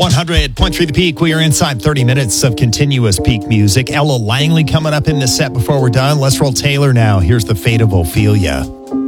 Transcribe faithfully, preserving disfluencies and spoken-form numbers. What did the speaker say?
one hundred point three The Peak. We are inside thirty minutes of continuous peak music. Ella Langley coming up in the set before we're done. Let's roll Taylor now. Here's The Fate of Ophelia.